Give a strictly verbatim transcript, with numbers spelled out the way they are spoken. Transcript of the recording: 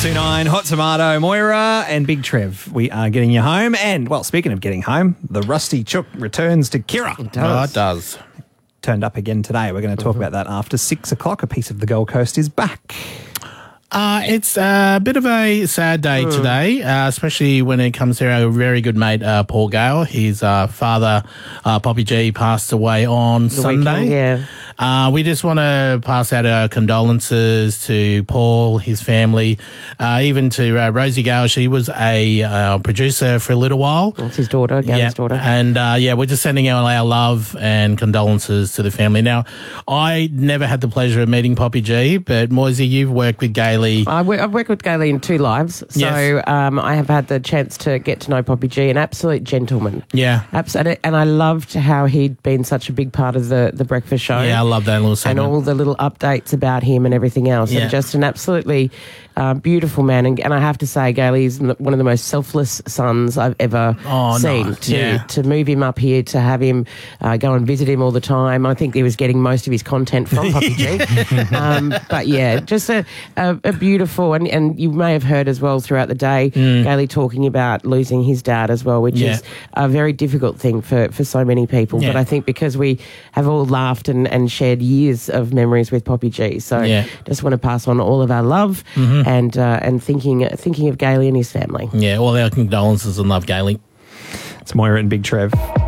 two nine, Hot Tomato, Moira and Big Trev. We are getting you home. And, well, speaking of getting home, the Rusty Chook returns to Kirra. It does. Oh, it does. Turned up again today. We're going to talk mm-hmm. about that after six o'clock. A piece of the Gold Coast is back. Uh, it's a bit of a sad day mm. today, uh, especially when it comes to our very good mate, uh, Paul Gale. His uh, father, uh, Poppy G, passed away on the Sunday. Weekend, yeah. Uh, we just want to pass out our condolences to Paul, his family, uh, even to uh, Rosie Gale. She was a uh, producer for a little while. That's his daughter, Gale's yeah. daughter. And, uh, yeah, we're just sending out our love and condolences to the family. Now, I never had the pleasure of meeting Poppy G, but Moisey, you've worked with Gailey. I w- I've worked with Gailey in two lives, so yes. um, I have had the chance to get to know Poppy G, an absolute gentleman. Yeah. Absolutely. And I loved how he'd been such a big part of the, the breakfast show. Yeah, I love that little segment. And all the little updates about him and everything else. Yeah. And just an absolutely uh, beautiful man. And, and I have to say, Gailey's one of the most selfless sons I've ever oh, seen. No. To, yeah. to move him up here, to have him uh, go and visit him all the time. I think he was getting most of his content from Poppy G. um, but yeah, just a, a, a beautiful, and, and you may have heard as well throughout the day, mm. Gailey talking about losing his dad as well, which yeah. is a very difficult thing for, for so many people. Yeah. But I think because we have all laughed and, and shared years of memories with Poppy G, so yeah. just want to pass on all of our love mm-hmm. and uh, and thinking thinking of Gailey and his family. Yeah, all our condolences and love, Gailey. It's Moira and Big Trev.